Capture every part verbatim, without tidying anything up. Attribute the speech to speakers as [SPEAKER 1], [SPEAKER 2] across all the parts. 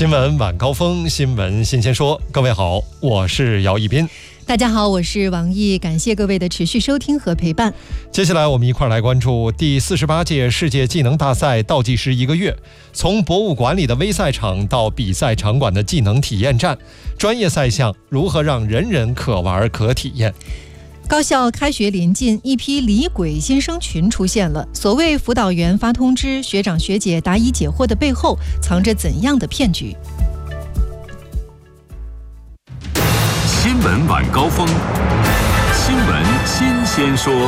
[SPEAKER 1] 新闻晚高峰，新闻新鲜说。各位好，我是姚一斌。
[SPEAKER 2] 大家好，我是王毅，感谢各位的持续收听和陪伴。
[SPEAKER 1] 接下来我们一块来关注第四十八届世界技能大赛倒计时一个月，从博物馆里的微赛场到比赛场馆的技能体验站，专业赛项如何让人人可玩可体验？
[SPEAKER 2] 高校开学临近，一批离轨新生群出现了。所谓辅导员发通知，学长学姐答疑解惑的背后，藏着怎样的骗局？
[SPEAKER 3] 新闻晚高峰，新闻新鲜说。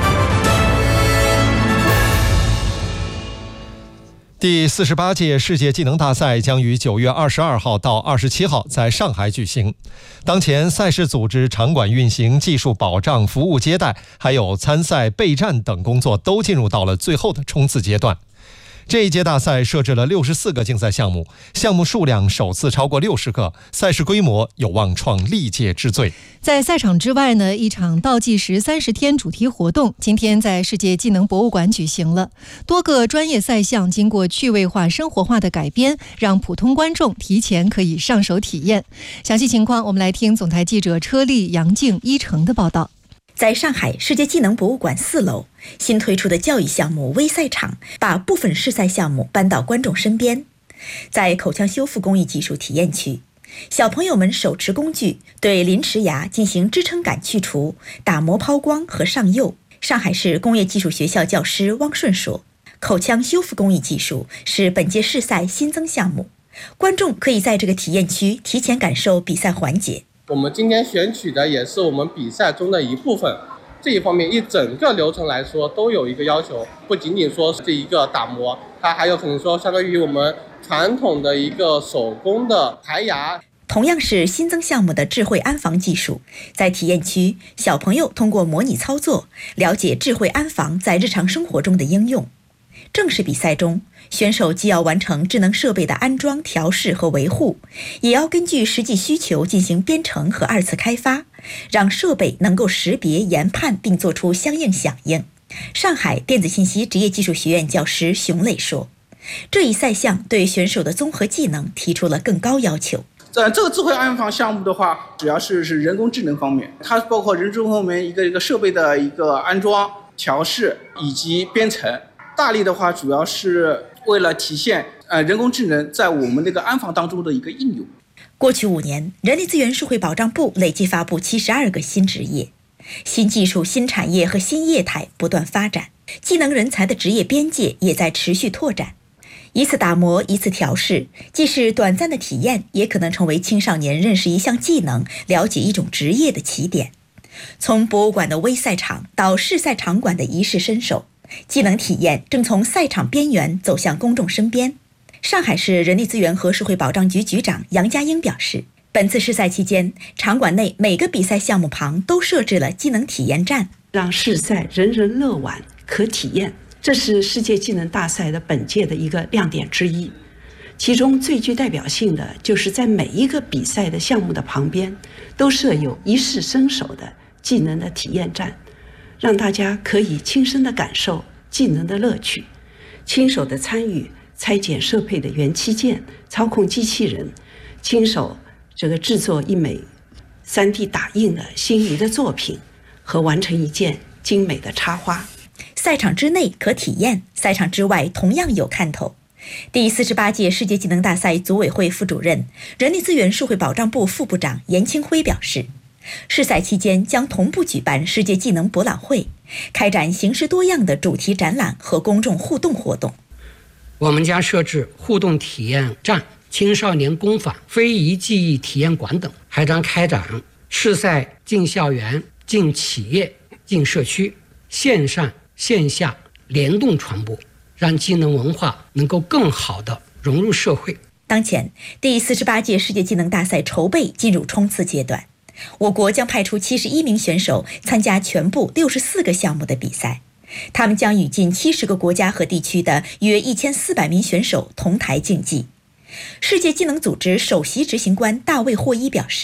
[SPEAKER 1] 第四十八届世界技能大赛将于九月二十二号到二十七号在上海举行。当前赛事组织、场馆运行、技术保障、服务接待，还有参赛备战等工作都进入到了最后的冲刺阶段。这一届大赛设置了六十四个竞赛项目，项目数量首次超过六十个，赛事规模有望创历届之最。
[SPEAKER 2] 在赛场之外呢，一场倒计时三十天主题活动今天在世界技能博物馆举行了。多个专业赛项经过趣味化、生活化的改编，让普通观众提前可以上手体验。详细情况，我们来听总台记者车丽、杨静、一成的报道。
[SPEAKER 4] 在上海世界技能博物馆四楼，新推出的教育项目微赛场把部分试赛项目搬到观众身边。在口腔修复工艺技术体验区，小朋友们手持工具对临池牙进行支撑杆去除、打磨抛光和上釉。上海市工业技术学校教师汪顺说，口腔修复工艺技术是本届试赛新增项目，观众可以在这个体验区提前感受比赛环节。
[SPEAKER 5] 我们今天选取的也是我们比赛中的一部分，这一方面一整个流程来说都有一个要求，不仅仅说是这一个打磨，它还有可能说相当于我们传统的一个手工的排牙。
[SPEAKER 4] 同样是新增项目的智慧安防技术，在体验区，小朋友通过模拟操作，了解智慧安防在日常生活中的应用。正式比赛中，选手既要完成智能设备的安装、调试和维护，也要根据实际需求进行编程和二次开发，让设备能够识别、研判并做出相应响应。上海电子信息职业技术学院教师熊磊说，这一赛项对选手的综合技能提出了更高要求。
[SPEAKER 6] 呃，这个智慧安防项目的话，主要是是人工智能方面，它包括人工方面一个一个设备的一个安装、调试以及编程。大力的话，主要是为了体现呃人工智能在我们这个安防当中的一个应用。
[SPEAKER 4] 过去五年，人力资源社会保障部累计发布七十二个新职业，新技术、新产业和新业态不断发展，技能人才的职业边界也在持续拓展。一次打磨，一次调试，既是短暂的体验，也可能成为青少年认识一项技能、了解一种职业的起点。从博物馆的微赛场到试赛场馆的一试身手，技能体验正从赛场边缘走向公众身边。上海市人力资源和社会保障局局长杨佳英表示，本次试赛期间，场馆内每个比赛项目旁都设置了技能体验站，
[SPEAKER 7] 让试赛人人乐玩可体验，这是世界技能大赛的本届的一个亮点之一。其中最具代表性的就是在每一个比赛的项目的旁边都设有一试身手的技能的体验站，让大家可以亲身的感受技能的乐趣，亲手的参与拆解设备的元器件，操控机器人，亲手这个制作一枚 三 D 打印的心仪的作品和完成一件精美的插花。
[SPEAKER 4] 赛场之内可体验，赛场之外同样有看头。第四十八届世界技能大赛组委会副主任、人力资源社会保障部副部长严清辉表示，试赛期间将同步举办世界技能博览会，开展形式多样的主题展览和公众互动活动。
[SPEAKER 8] 我们将设置互动体验站、青少年工坊、非遗技艺体验馆等，还将开展试赛进校园、进企业、进社区，线上线下联动传播，让技能文化能够更好地融入社会。
[SPEAKER 4] 当前，第四十八届世界技能大赛筹备进入冲刺阶段，我国将派出七十一名选手参加全部六十四个项目的比赛，他们将与近七十个国家和地区的约一千四百名选手同台竞技。世界技能组织首席执行官大卫霍伊表示，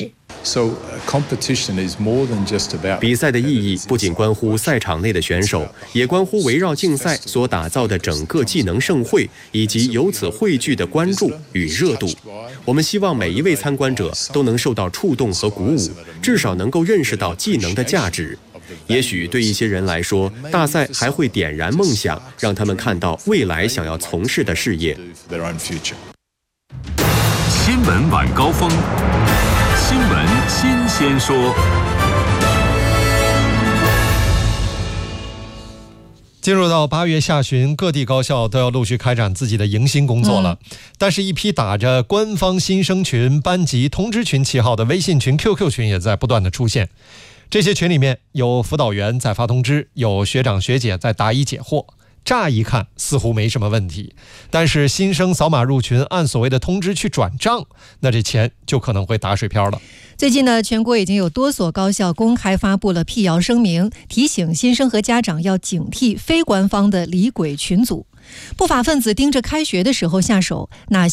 [SPEAKER 9] 比赛的意义不仅关乎赛场内的选手，也关乎围绕竞赛所打造的整个技能盛会以及由此汇聚的关注与热度。我们希望每一位参观者都能受到触动和鼓舞，至少能够认识到技能的价值。也许对一些人来说，大赛还会点燃梦想，让他们看到未来想要从事的事业。
[SPEAKER 3] 新闻晚高峰，新闻新鲜说。
[SPEAKER 1] 进入到八月下旬，各地高校都要陆续开展自己的迎新工作了。嗯、但是，一批打着官方新生群、班级通知群旗号的微信群、Q Q 群也在不断的出现。这些群里面有辅导员在发通知，有学长学姐在答疑解惑。乍一看似乎没什么问题，但是新生扫码入群，按所谓的通知去转账，那这钱就可能会打水漂了。
[SPEAKER 2] 最近呢，全国已经有多所高校公开发布了辟谣声明，提醒新生和家长要警惕非官方的李鬼群组。不法分子盯着开学的时候下手，哪些